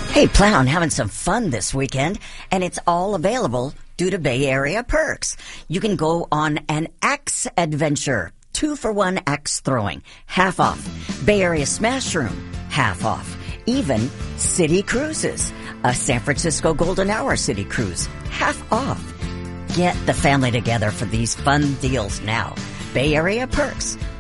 Hey, plan on having some fun this weekend, and it's all available due to Bay Area Perks. You can go on an axe adventure, 2-for-1 axe throwing, half off. Bay Area Smash Room, half off. Even city cruises, a San Francisco Golden Hour city cruise, half off. Get the family together for these fun deals now. Bay Area Perks,